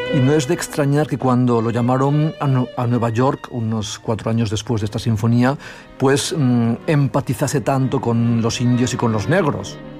Y no es de extrañar que cuando lo llamaron a Nueva York, unos 4 años después de esta sinfonía, pues empatizase tanto con los indios y con los negros.